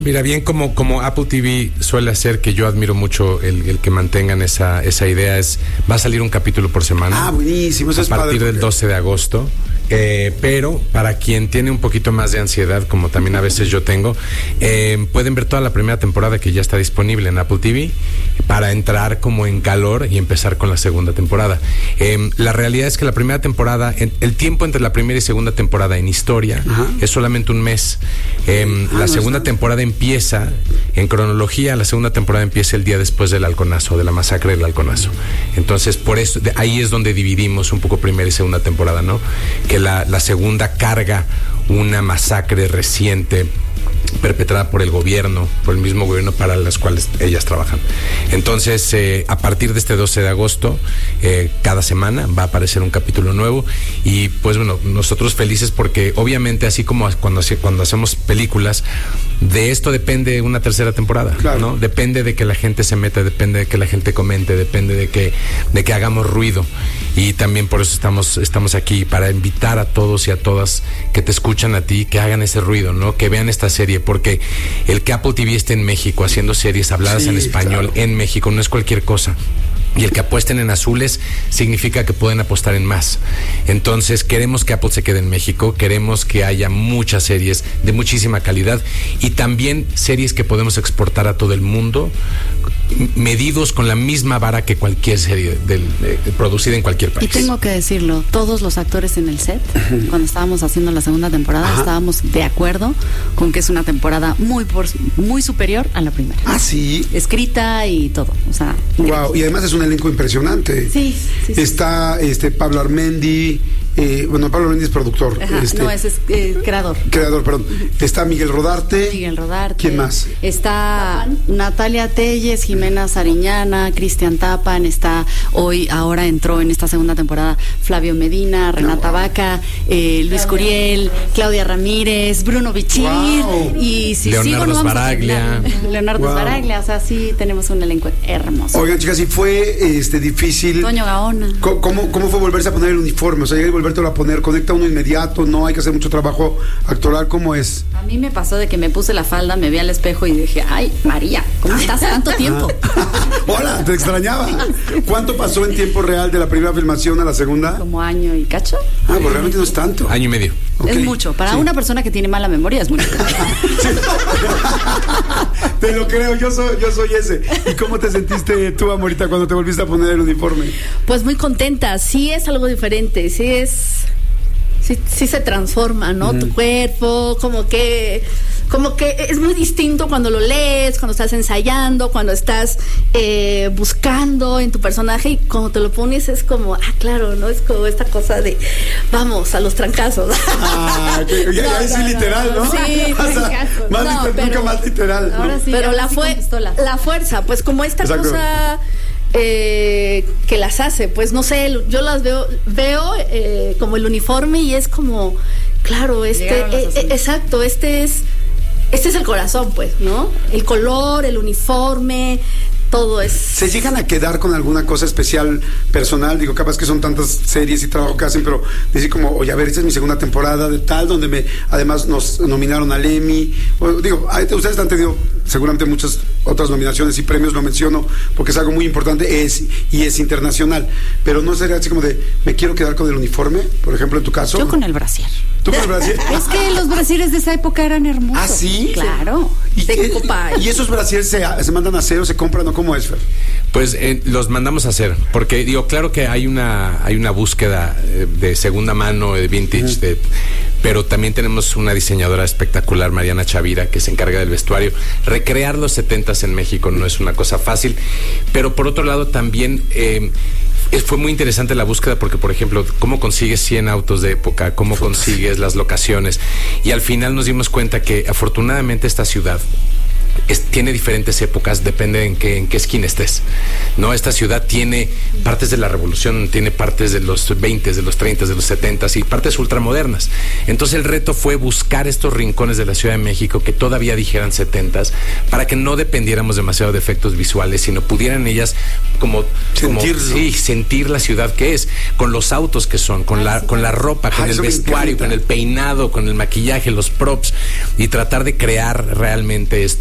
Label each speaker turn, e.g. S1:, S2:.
S1: Mira, bien como Apple TV suele hacer, que yo admiro mucho el que mantengan esa idea, va a salir un capítulo por semana.
S2: Ah, buenísimo, eso es
S1: padre. A partir del 12 de agosto. Pero para quien tiene un poquito más de ansiedad, como también a veces yo tengo, pueden ver toda la primera temporada que ya está disponible en Apple TV para entrar como en calor y empezar con la segunda temporada. La realidad es que la primera temporada, el tiempo entre la primera y segunda temporada en historia es solamente un mes. La segunda temporada empieza, en cronología, la segunda temporada empieza el día después del Halconazo, de la masacre del Halconazo. Entonces, por eso, ahí es donde dividimos un poco primera y segunda temporada, ¿no? Que la segunda carga una masacre reciente perpetrada por el gobierno, por el mismo gobierno para las cuales ellas trabajan. Entonces, a partir de este 12 de agosto, cada semana va a aparecer un capítulo nuevo y pues bueno, nosotros felices porque obviamente así como cuando hacemos películas, de esto depende una tercera temporada, claro, ¿no? Depende de que la gente se meta, depende de que la gente comente, depende de que hagamos ruido, y también por eso estamos aquí, para invitar a todos y a todas que te escuchan a ti, que hagan ese ruido, ¿no? Que vean esta serie, porque el que Apple TV esté en México haciendo series habladas en español, claro, en México no es cualquier cosa. Y el que apuesten en azules significa que pueden apostar en más. Entonces queremos que Apple se quede en México, queremos que haya muchas series de muchísima calidad y también series que podemos exportar a todo el mundo, medidos con la misma vara que cualquier serie producida en cualquier país.
S3: Y tengo que decirlo, todos los actores en el set, cuando estábamos haciendo la segunda temporada, estábamos de acuerdo con que es una temporada muy superior a la primera.
S2: Ah, sí.
S3: Escrita y todo, o sea.
S2: Wow, y además es un elenco impresionante.
S3: Sí.
S2: Está Pablo Armendi. Pablo Armendi es productor.
S3: No, ese es creador.
S2: Creador, perdón. Está Miguel Rodarte. ¿Quién más?
S3: Está Natalia Telles, Jimena Sariñana, Cristian Tapan, ahora entró en esta segunda temporada Flavio Medina, Renata Vaca, Luis Curiel, Claudia Ramírez, Bruno Bichir, y si
S1: Leonardo Sbaraglia.
S3: Leonardo Sbaraglia, o sea, sí tenemos un elenco hermoso.
S2: Oigan, chicas, ¿y fue difícil?
S3: Toño Gaona.
S2: ¿Cómo fue volverse a poner el uniforme? O sea, llegar y volvértelo a poner, conecta uno inmediato, no hay que hacer mucho trabajo actoral, ¿cómo es?
S3: A mí me pasó de que me puse la falda, me vi al espejo y dije, ay, María, ¿cómo estás tanto tiempo?
S2: Hola, te extrañaba. ¿Cuánto pasó en tiempo real de la primera filmación a la segunda?
S3: Como año y cacho.
S2: Pues realmente no es tanto.
S1: Año y medio.
S3: Okay. Es mucho, para una persona que tiene mala memoria es mucho.
S2: Te lo creo, yo soy ese. ¿Y cómo te sentiste tú, amorita, cuando te volviste a poner el uniforme?
S4: Pues muy contenta, sí es algo diferente, sí se transforma, ¿no? Tu cuerpo, como que es muy distinto cuando lo lees, cuando estás ensayando, cuando estás buscando en tu personaje, y cuando te lo pones es como, claro, ¿no? Es como esta cosa de vamos a los trancazos.
S2: Es literal, ¿no?
S3: Sí,
S2: nunca más literal.
S3: Ahora sí,
S4: pero
S3: ahora
S4: la fuerza, pues como esta
S2: Exacto.
S4: cosa que las hace, pues no sé, yo las veo como el uniforme y es como, claro, exacto, este es el corazón, pues, ¿no? El color, el uniforme, todo es.
S2: ¿Se llegan a quedar con alguna cosa especial personal? Digo, capaz que son tantas series y trabajo que hacen, pero decir como, oye, a ver, esta es mi segunda temporada de tal, donde además nos nominaron al Emmy. Ustedes han tenido seguramente muchas otras nominaciones y premios, lo menciono porque es algo muy importante, es internacional, pero no sería así como de, me quiero quedar con el uniforme, por ejemplo, en tu caso.
S3: Yo con el brasier.
S2: ¿Tú con el brasier?
S3: Es que los brasieres de esa época eran hermosos.
S2: ¿Ah, sí?
S3: Claro.
S2: ¿Y esos brasieres se mandan a hacer o se compran o cómo es, Fer?
S1: Pues los mandamos a hacer, porque digo, claro que hay una búsqueda de segunda mano, de vintage, pero también tenemos una diseñadora espectacular, Mariana Chavira, que se encarga del vestuario. Recrear los 70s en México no es una cosa fácil, pero por otro lado también fue muy interesante la búsqueda, porque por ejemplo, cómo consigues 100 autos de época, cómo consigues las locaciones, y al final nos dimos cuenta que afortunadamente esta ciudad tiene diferentes épocas, depende en qué esquina estés, ¿no? Esta ciudad tiene partes de la revolución, tiene partes de los 20, de los 30, de los 70 y partes ultramodernas. Entonces el reto fue buscar estos rincones de la Ciudad de México que todavía dijeran 70 para que no dependiéramos demasiado de efectos visuales, sino pudieran ellas como sentir la ciudad que es, con los autos que son, con la ropa, con el vestuario, con el peinado, con el maquillaje, los props, y tratar de crear realmente esto.